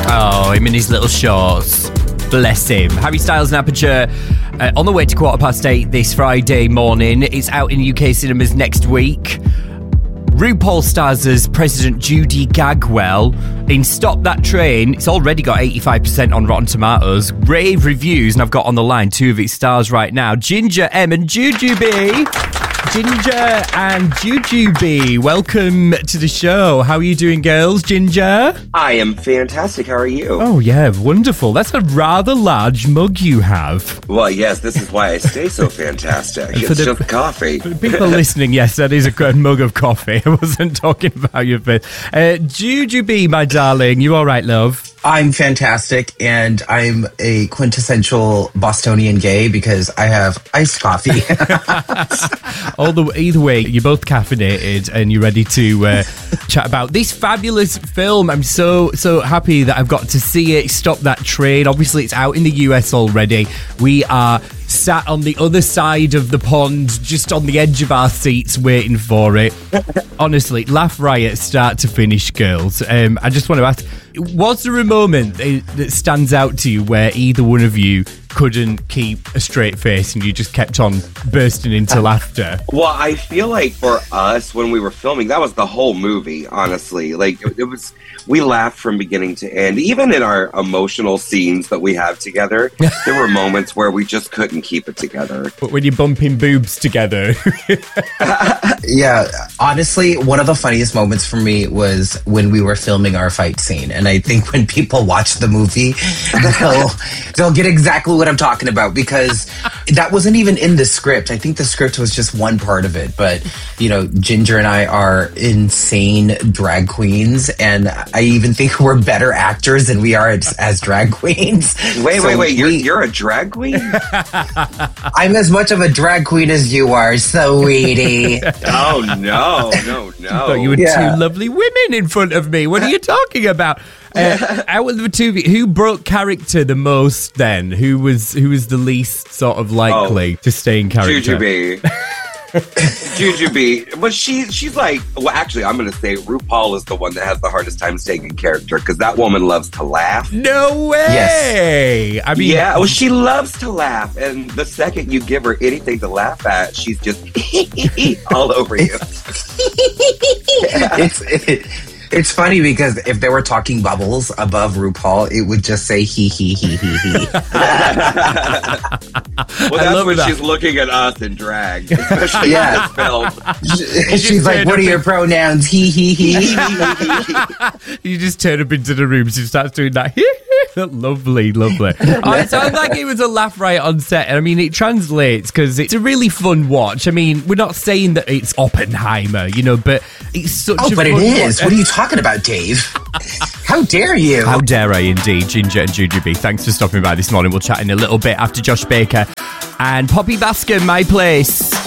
Oh, him in his little shorts. Bless him. Harry Styles and Aperture on the way to 8:15 this Friday morning. It's out in UK cinemas next week. RuPaul stars as President Judy Gagwell in Stop That Train. It's already got 85% on Rotten Tomatoes. Rave reviews, and I've got on the line two of its stars right now, Ginger M and Jujubee. Ginger and Jujubee, welcome to the show. How are you doing, girls? Ginger? I am fantastic. How are you? Oh, yeah, wonderful. That's a rather large mug you have. Well, yes, this is why I stay so fantastic. It's just coffee. For people listening, yes, that is a good mug of coffee. I wasn't talking about your face. Jujubee, my darling, you all right, love? I'm fantastic, and I'm a quintessential Bostonian gay because I have iced coffee. Either way, you're both caffeinated and you're ready to chat about this fabulous film. I'm so happy that I've got to see it. Stop That Train. Obviously, it's out in the US already. We are sat on the other side of the pond, just on the edge of our seats, waiting for it. Honestly, laugh riot, start to finish, girls. I just want to ask, was there a moment that stands out to you where either one of you couldn't keep a straight face and you just kept on bursting into laughter? Well, I feel like for us, when we were filming, that was the whole movie, honestly. Like, it was, we laughed from beginning to end. Even in our emotional scenes that we have together, there were moments where we just couldn't keep it together. But when you're bumping boobs together. Yeah, honestly, one of the funniest moments for me was when we were filming our fight scene. And I think when people watch the movie, they'll get exactly what I'm talking about, because that wasn't even in the script. I think the script was just one part of it. But, you know, Ginger and I are insane drag queens, and I even think we're better actors than we are as drag queens. Wait, you're a drag queen? I'm as much of a drag queen as you are, sweetie. Oh, no. Thought you were two lovely women in front of me. What are you talking about? Out of the two of you, who broke character the most then? Who was the least sort of likely to stay in character? Jujubee. But she's like, well, actually, I'm going to say RuPaul is the one that has the hardest time staying in character, because that woman loves to laugh. No way! Yes. I mean, yeah, well, she loves to laugh, and the second you give her anything to laugh at, she's just all over you. It's funny because if they were talking bubbles above RuPaul, it would just say he. Well, that's when she's looking at us in drag, especially in this film. She's like, "What are your pronouns?" He. You just turn up into the room, she starts doing that. Lovely. Oh, it sounds like it was a laugh riot on set. I mean, it translates because it's a really fun watch. I mean, we're not saying that it's Oppenheimer, you know, but it's such a fun it is. watch. What are you talking about, Dave? How dare you? How dare I indeed, Ginger and Jujubee. Thanks for stopping by this morning. We'll chat in a little bit after Josh Baker and Poppy Baskin, My Place.